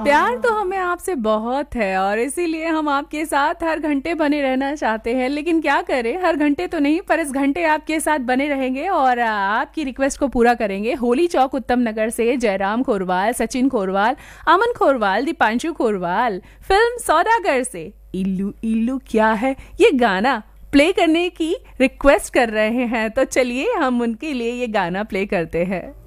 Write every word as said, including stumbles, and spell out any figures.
प्यार तो हमें आपसे बहुत है और इसीलिए हम आपके साथ हर घंटे बने रहना चाहते हैं, लेकिन क्या करें, हर घंटे तो नहीं पर इस घंटे आपके साथ बने रहेंगे और आ, आपकी रिक्वेस्ट को पूरा करेंगे। होली चौक उत्तम नगर से जयराम खोरवाल, सचिन खोरवाल, अमन खोरवाल, दीपांशु खोरवाल फिल्म सौदागर से इल्लू इल्लू क्या है ये गाना प्ले करने की रिक्वेस्ट कर रहे हैं। तो चलिए हम उनके लिए ये गाना प्ले करते हैं।